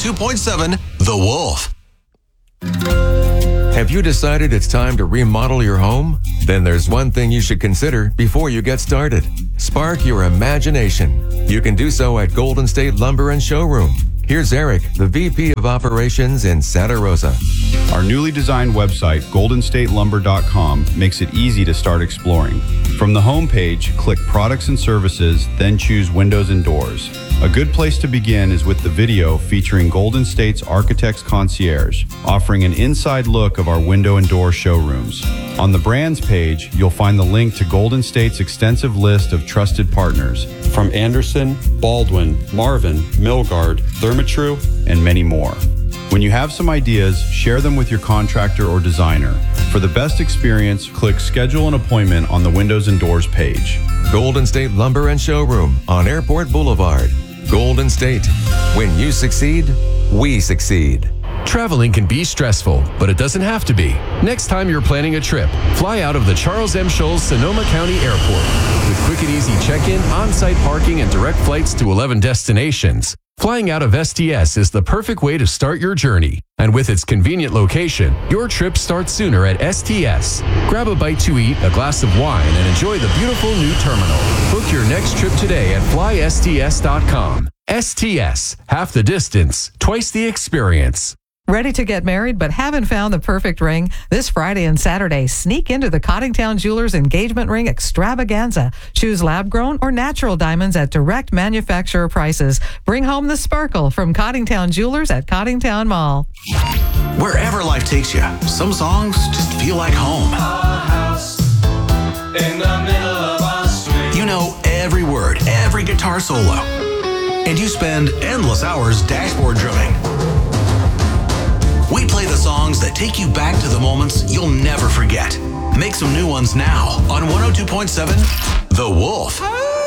102.7 The Wolf. Have you decided it's time to remodel your home? Then there's one thing you should consider before you get started. Spark your imagination. You can do so at Golden State Lumber and Showroom. Here's Eric, the VP of Operations in Santa Rosa. Our newly designed website, goldenstatelumber.com, makes it easy to start exploring. From the homepage, click Products and Services, then choose Windows and Doors. A good place to begin is with the video featuring Golden State's Architects Concierge, offering an inside look of our window and door showrooms. On the brands page, you'll find the link to Golden State's extensive list of trusted partners, from Anderson, Baldwin, Marvin, Milgard, Therma-Tru, and many more. When you have some ideas, share them with your contractor or designer. For the best experience, click Schedule an Appointment on the Windows and Doors page. Golden State Lumber and Showroom on Airport Boulevard. Golden State. When you succeed, we succeed. Traveling can be stressful, but it doesn't have to be. Next time you're planning a trip, fly out of the Charles M. Schulz Sonoma County Airport. With quick and easy check-in, on-site parking, and direct flights to 11 destinations, flying out of STS is the perfect way to start your journey. And with its convenient location, your trip starts sooner at STS. Grab a bite to eat, a glass of wine, and enjoy the beautiful new terminal. Book your next trip today at flysts.com. STS, half the distance, twice the experience. Ready to get married but haven't found the perfect ring? This Friday and Saturday, sneak into the Cottingtown Jewelers Engagement Ring Extravaganza. Choose lab-grown or natural diamonds at direct manufacturer prices. Bring home the sparkle from Cottingtown Jewelers at Cottingtown Mall. Wherever life takes you, some songs just feel like home. In the middle of our street. You know every word, every guitar solo. And you spend endless hours dashboard drumming. We play the songs that take you back to the moments you'll never forget. Make some new ones now on 102.7 The Wolf.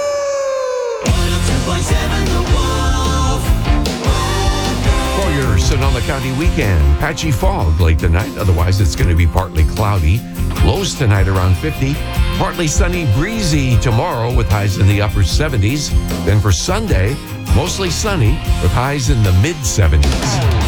102.7 The Wolf. For your Sonoma County weekend, patchy fog late tonight. Otherwise, it's going to be partly cloudy. Lows tonight around 50. Partly sunny, breezy tomorrow with highs in the upper 70s. Then for Sunday, mostly sunny with highs in the mid 70s.